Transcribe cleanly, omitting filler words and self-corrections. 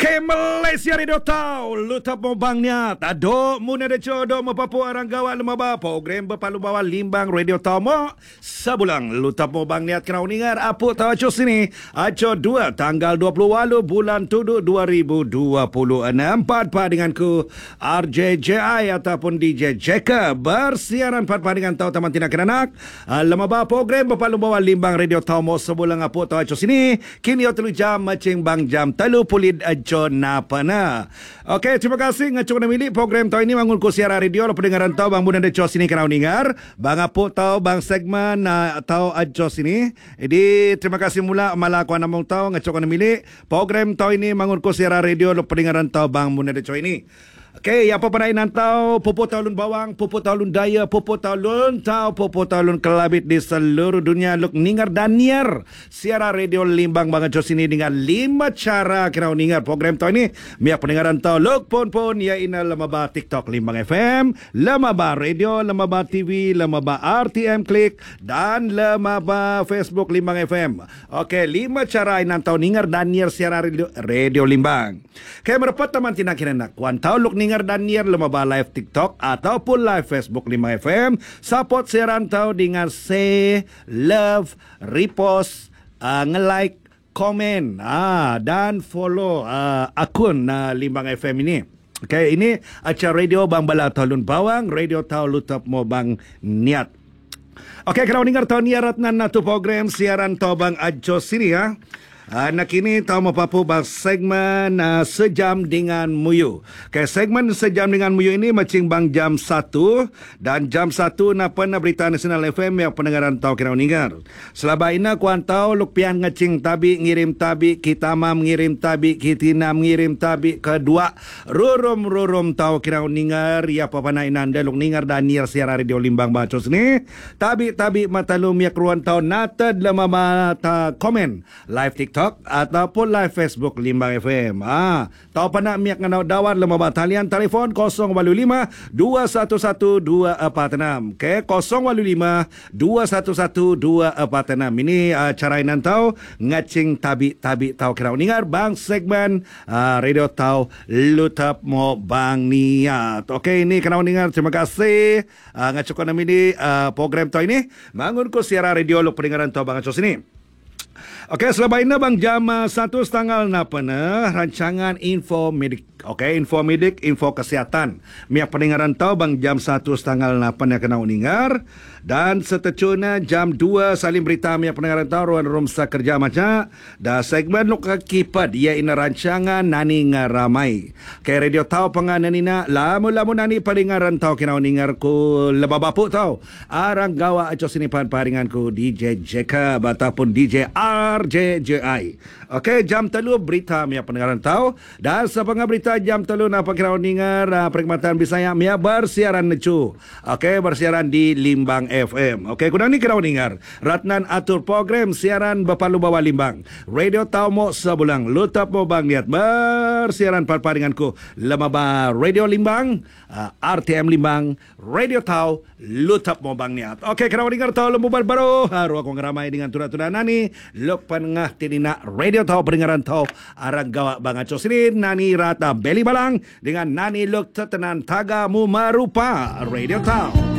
Ke Malaysia Radio Tau Lutap mo bang niya Tado muna de jodoh mapapu arang gawat lemaba program berpalu bawa limbang Radio Tau mo Sabulang Lutap mo bang niat kena uningar Apu tahu aco sini Aco 2 tanggal 28 bulan 7 2026 Empat denganku RJJI ataupun DJ Jeka Bersiaran empat dengan Tau Taman Tina Kenanak Lemaba program berpalu bawa limbang Radio Tau mo Sabulang apu tahu aco sini Kini telu jam macing bang jam telu pulid John Napana. Okey, terima kasih ngacung na milik program tahu ini bangun ku siara radio lo pendengaran tahu bang bunda de jos ini kena uningar. Bang apo tahu bang segmen tahu ajos ini. Jadi terima kasih mula malah ku namong tahu ngacung na milik program tahu ini bangun ku siara radio lo pendengaran tahu bang bunda de jos ini. Okey, apa pernah nantau pupu taulun bawang, pupu taulun daya, pupu taulun kelabit di seluruh dunia luk ningar dan niar siara radio limbang banget jos ini dengan 5 cara kira ningar program tau ini miak pendengaran tau luk pun ya ina lemaba TikTok limbang FM, lemaba radio, lemaba TV, lemaba RTM Klik dan lemaba Facebook limbang FM. Okey, 5 cara nantau ningar dan niar siara radio limbang. Kaya merapat teman tina kira nak kuan tau luk ningar dan niar lemaba live TikTok ataupun live Facebook 5 FM support siaran tahu dengan say, love, repost, nge-like, komen dan follow akun Limbang FM ini. Okay, ini acara radio Bang Bala Talun Bawang, radio tahu lutap mo bang niat. Okay, kalau dengar tahu niat nan tu program siaran tahu bang ajo sini ya. Nak ini tahu mapapu bang segmen sejam dengan Muyu. Okay, segmen sejam dengan Muyu ini macing bang jam 1 dan jam 1 napa na berita Nasional FM yang pendengaran tahu kira ningar. Selaba ina kuan tahu luk pian ngecing tabi ngirim tabi kita mam ngirim tabi kitina ngirim tabi kedua rurum tahu kira ningar ya papana inanda luk ningar dan niar siara radio limbang bacos ni tabi matalum yak ruan tahu natad lama mata komen live TikTok ataupun live Facebook Limbang FM. Tahu pana miak ngana dawat lemah talian telefon 085 211 246. Ke 085 211 246. Ini cara inan tahu ngacing tabi tahu kira uningar bang segmen radio tahu lutap mo bang niat. Okey, ini kena uningar. Terima kasih ngacukkan ini program tahu ini. Bangun ko siara radio lo pendengaran tahu bang acos ini. Okey, selama ini bang jam 1.30 napana rancangan info medik. Okey, info medik, info kesihatan. Miak pendengaran tahu bang jam 1.30 napana kena uningar dan setecuna jam 2 salim berita miak pendengaran tahu ruang rumsa kerja macam da segmen luk kipad ia ina rancangan nani ngaramai. Okey, radio tahu pangananina lamu nani pendengaran tahu kena uningar ku lebabapu tahu. Arang gawa aco sini paringan ku DJ Jeka ataupun DJ RJJI. Okey, jam 3 berita miak pendengaran tahu dan sepengah berita jam 3 napa kira uningar perkhidmatan Bisaya miak bersiaran necu. Okey, bersiaran di Limbang FM. Okey, kunang ni kira uningar Ratnan atur program siaran berpalu bawa limbang radio tahu mo sebulang lutap mo bang niat bersiaran paringanku lemaba radio limbang RTM limbang radio tahu lutap mo bang niat. Okey, kira uningar tahu lembu baru haru aku ngeramai dengan turut-turut nani lok pengah tinina radio tahu pendengaran tahu arang gawa bang aco sini nani rata beli balang dengan nani lok tetenan tagamu marupa radio tahu.